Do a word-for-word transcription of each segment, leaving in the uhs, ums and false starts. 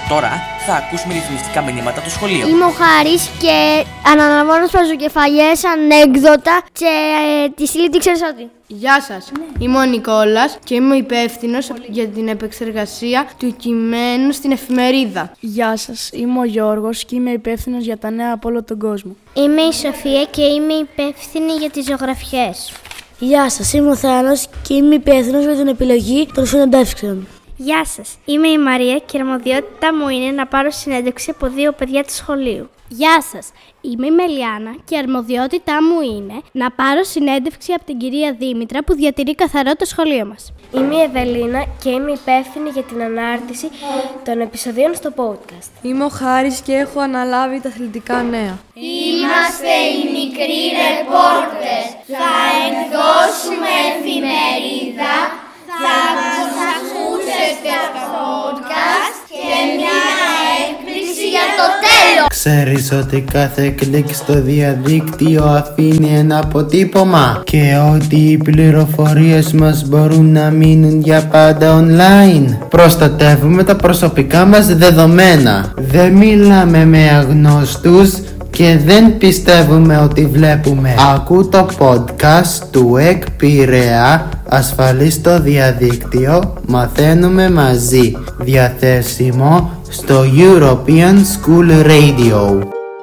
Τώρα θα ακούσουμε ρυθμιστικά μηνύματα του σχολείου. Είμαι ο Χάρης και αναλαμβάνω σπαζοκεφαλιές, ανέκδοτα και ε, τη στήλη τι ξέρεις ότι. Γεια σας, ναι. Είμαι ο Νικόλας και είμαι υπεύθυνος για την επεξεργασία του κειμένου στην εφημερίδα. Γεια σας, είμαι ο Γιώργος και είμαι υπεύθυνος για τα νέα από όλο τον κόσμο. Είμαι η Σοφία και είμαι υπεύθυνη για τις ζωγραφιές. Γεια σας, είμαι ο Θάνος και είμαι υπεύθυνος για την επιλογή των συνεντεύξεων. Γεια σας, είμαι η Μαρία και η αρμοδιότητά μου είναι να πάρω συνέντευξη από δύο παιδιά του σχολείου. Γεια σας, είμαι η Μελιάνα και η αρμοδιότητά μου είναι να πάρω συνέντευξη από την κυρία Δήμητρα που διατηρεί καθαρό το σχολείο μας. Είμαι η Ευελίνα και είμαι υπεύθυνη για την ανάρτηση των επεισοδίων στο podcast. Είμαι ο Χάρης και έχω αναλάβει τα αθλητικά νέα. Είμαστε οι μικροί ρεπόρτερ. Θα εκδώσουμε εφημερίδα, θα μας ακούσετε στο podcast και μια έκπληξη για το τέλος. Ξέρεις ότι κάθε κλικ στο διαδίκτυο αφήνει ένα αποτύπωμα και ότι οι πληροφορίες μας μπορούν να μείνουν για πάντα online. Προστατεύουμε τα προσωπικά μας δεδομένα. Δεν μιλάμε με αγνώστους και δεν πιστεύουμε ότι βλέπουμε. Ακού το podcast του ΕΚ Πειραιά, ασφαλή στο διαδίκτυο, μαθαίνουμε μαζί. Διαθέσιμο στο European School Radio.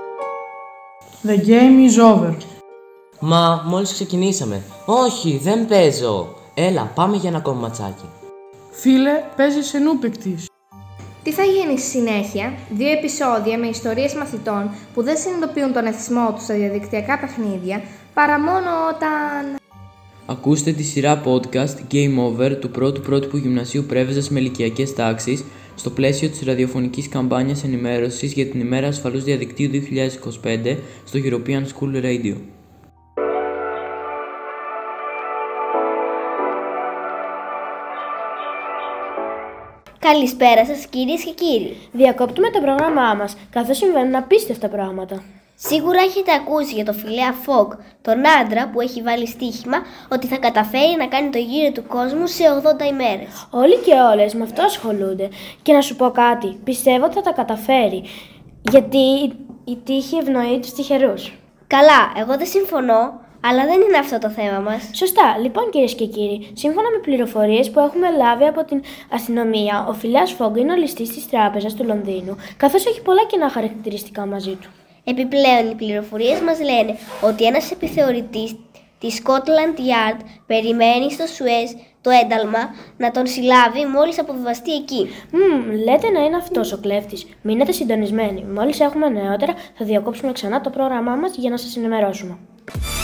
The game is over. Μα μόλις ξεκινήσαμε. Όχι, δεν παίζω. Έλα, πάμε για ένα ακόμα ματσάκι. Φίλε, παίζεις ενού παικτής. Τι θα γίνει στη συνέχεια? Δύο επεισόδια με ιστορίες μαθητών που δεν συνειδητοποιούν τον εθισμό τους στα διαδικτυακά παιχνίδια παρά μόνο όταν... Ακούστε τη σειρά podcast Game Over του πρώτου πρότυπου γυμνασίου Πρέβεζας με ηλικιακές τάξεις στο πλαίσιο της ραδιοφωνικής καμπάνιας ενημέρωσης για την ημέρα ασφαλούς διαδικτύου δύο χιλιάδες είκοσι πέντε στο European School Radio. Καλησπέρα σας κυρίες και κύριοι. Διακόπτουμε το πρόγραμμά μας, καθώς συμβαίνουν απίστευτα πράγματα. Σίγουρα έχετε ακούσει για το Φιλέα Φόγκ, τον άντρα που έχει βάλει στοίχημα ότι θα καταφέρει να κάνει το γύρο του κόσμου σε ογδόντα ημέρες. Όλοι και όλες με αυτό ασχολούνται. Και να σου πω κάτι, πιστεύω ότι θα τα καταφέρει. Γιατί η τύχη ευνοεί τους τυχερούς. Καλά, εγώ δεν συμφωνώ, αλλά δεν είναι αυτό το θέμα μας. Σωστά, λοιπόν κυρίες και κύριοι, σύμφωνα με πληροφορίες που έχουμε λάβει από την αστυνομία, ο Φιλέας Φόγκ είναι ο ληστής της τράπεζας του Λονδίνου, καθώς έχει πολλά κοινά χαρακτηριστικά μαζί του. Επιπλέον, οι πληροφορίες μας λένε ότι ένας επιθεωρητής της Scotland Yard περιμένει στο Σουέζ το ένταλμα να τον συλλάβει μόλις αποβιβαστεί εκεί. Μμμ, λέτε να είναι αυτός ο κλέφτης. Μείνετε συντονισμένοι. Μόλις έχουμε νεότερα, θα διακόψουμε ξανά το πρόγραμμά μας για να σας ενημερώσουμε.